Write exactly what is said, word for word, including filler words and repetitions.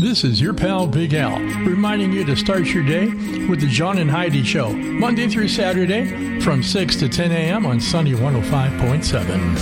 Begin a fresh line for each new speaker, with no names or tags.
This is your pal Big Al, reminding you to start your day with the John and Heidi Show, Monday through Saturday from six to ten a.m. on Sunny one oh five point seven.